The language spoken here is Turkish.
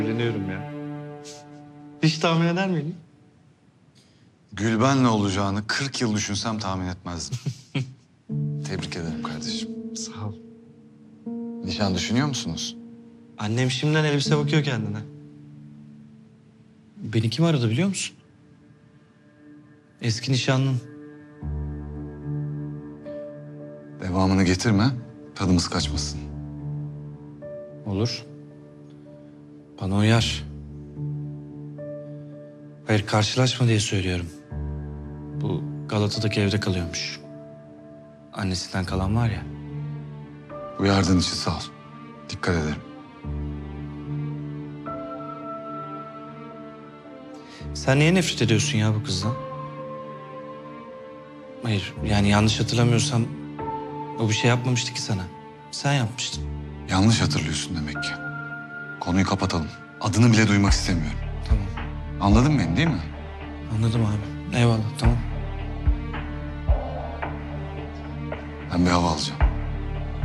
Evleniyorum ya. Hiç tahmin eder miydin? Gülben'le olacağını 40 yıl düşünsem tahmin etmezdim. Tebrik ederim kardeşim. Sağ ol. Nişan düşünüyor musunuz? Annem şimdiden elbise bakıyor kendine. Beni kim aradı biliyor musun? Eski nişanlın. Devamını getirme, tadımız kaçmasın. Olur. Bana uyar. Hayır, karşılaşma diye söylüyorum. Bu Galata'daki evde kalıyormuş. Annesinden kalan var ya. Uyardığın için sağ ol. Dikkat ederim. Sen niye nefret ediyorsun ya bu kızdan? Hayır, yani yanlış hatırlamıyorsam o bir şey yapmamıştı ki sana. Sen yapmıştın. Yanlış hatırlıyorsun demek ki. Konuyu kapatalım. Adını bile duymak istemiyorum. Tamam. Anladın beni değil mi? Anladım abi. Eyvallah, tamam. Ben bir hava alacağım.